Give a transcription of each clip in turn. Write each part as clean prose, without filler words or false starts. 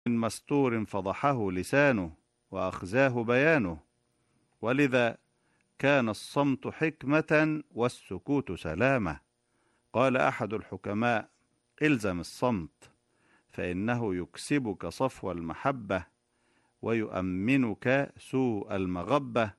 من مستور فضحه لسانه وأخزاه بيانه، ولذا كان الصمت حكمة والسكوت سلامة. قال أحد الحكماء: إلزم الصمت فإنه يكسبك صفو المحبة، ويؤمنك سوء المغبة،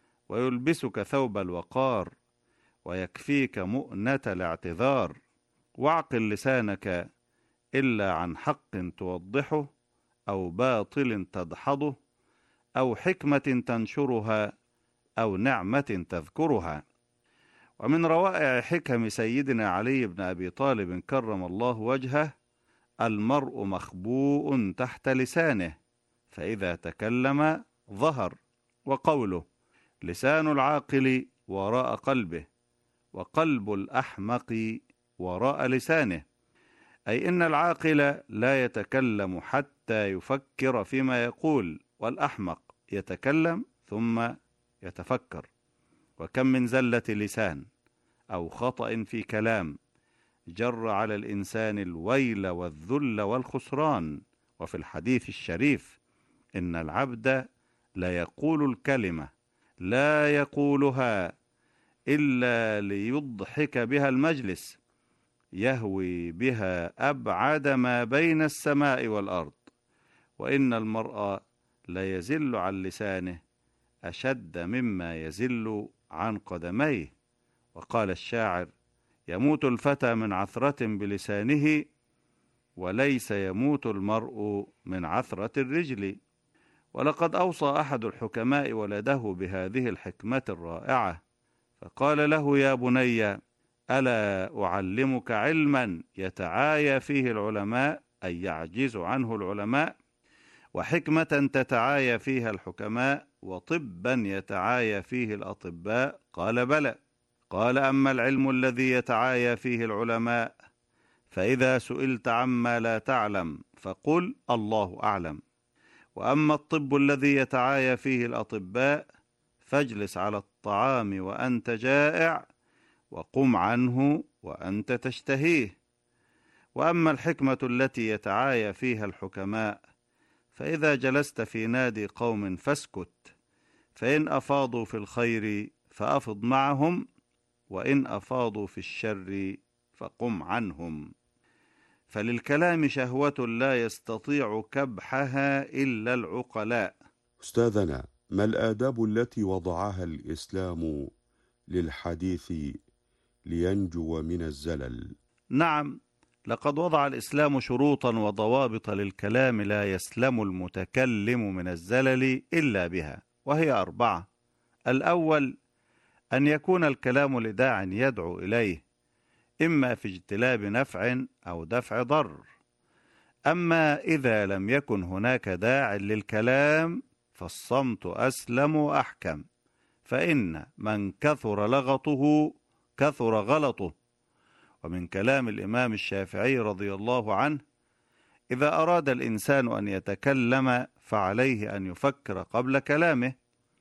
ويلبسك ثوب الوقار، ويكفيك مؤنة الاعتذار. واعقل لسانك إلا عن حق توضحه، أو باطل تدحضه، أو حكمة تنشرها، أو نعمة تذكرها. ومن روائع حكم سيدنا علي بن أبي طالب كرم الله وجهه: المرء مخبوء تحت لسانه، فإذا تكلم ظهر. وقوله: لسان العاقل وراء قلبه، وقلب الأحمق وراء لسانه، أي إن العاقل لا يتكلم حتى يفكر فيما يقول، والأحمق يتكلم ثم يتفكر. وكم من زلة لسان أو خطأ في كلام جر على الإنسان الويل والذل والخسران. وفي الحديث الشريف: إن العبد لا يقول الكلمة لا يقولها إلا ليضحك بها المجلس، يهوي بها أبعد ما بين السماء والأرض. وإن المرء لا يزل عن لسانه أشد مما يزل عن قدميه. وقال الشاعر: يموت الفتى من عثرة بلسانه، وليس يموت المرء من عثرة الرجل. ولقد أوصى أحد الحكماء ولده بهذه الحكمة الرائعة، فقال له: يا بني، ألا أعلمك علما يتعايا فيه العلماء، أي يعجز عنه العلماء، وحكمة تتعايا فيها الحكماء، وطبا يتعايا فيه الأطباء؟ قال: بلى. قال: أما العلم الذي يتعايا فيه العلماء، فإذا سئلت عما لا تعلم فقل الله أعلم. وأما الطب الذي يتعايا فيه الأطباء، فاجلس على الطعام وأنت جائع، وقم عنه وأنت تشتهيه. وأما الحكمة التي يتعايا فيها الحكماء، فإذا جلست في نادي قوم فاسكت، فإن أفاضوا في الخير فأفض معهم، وإن أفاضوا في الشر فقم عنهم. فللكلام شهوة لا يستطيع كبحها إلا العقلاء. أستاذنا، ما الآداب التي وضعها الإسلام للحديث لينجو من الزلل؟ نعم، لقد وضع الإسلام شروطا وضوابط للكلام لا يسلم المتكلم من الزلل إلا بها، وهي 4. الأول: أن يكون الكلام لداع يدعو إليه، إما في اجتلاب نفع أو دفع ضر. أما إذا لم يكن هناك داع للكلام، فالصمت أسلم وأحكم، فإن من كثر لغطه كثر غلطه. ومن كلام الإمام الشافعي رضي الله عنه: إذا أراد الإنسان أن يتكلم فعليه أن يفكر قبل كلامه،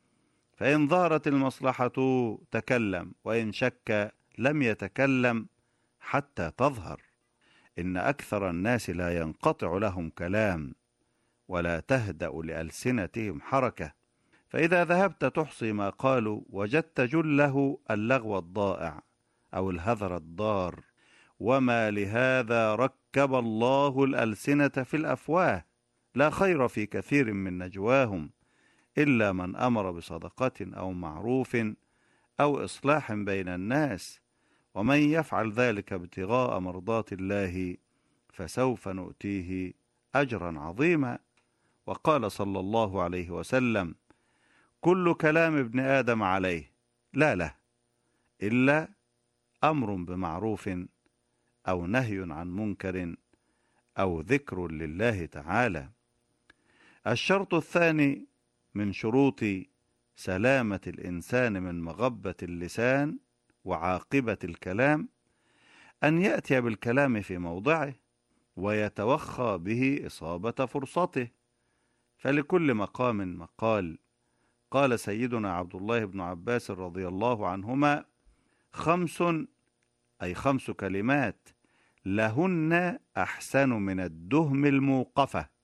فإن ظهرت المصلحة تكلم، وإن شك لم يتكلم حتى تظهر. إن أكثر الناس لا ينقطع لهم كلام، ولا تهدأ لألسنتهم حركة، فإذا ذهبت تحصي ما قالوا وجدت جله اللغو الضائع أو الهذر الضار. وما لهذا ركب الله الألسنة في الأفواه، لا خير في كثير من نجواهم إلا من أمر بصدقة أو معروف أو إصلاح بين الناس، ومن يفعل ذلك ابتغاء مرضات الله فسوف نؤتيه أجرا عظيما. وقال صلى الله عليه وسلم: كل كلام ابن آدم عليه لا له إلا أمر بمعروف أو نهي عن منكر أو ذكر لله تعالى. الشرط الثاني من شروط سلامة الإنسان من مغبة اللسان وعاقبة الكلام أن يأتي بالكلام في موضعه، ويتوخى به إصابة فرصته، فلكل مقام مقال. قال سيدنا عبد الله بن عباس رضي الله عنهما: 5، أي 5 كلمات، لهن أحسن من الدهم الموقفة.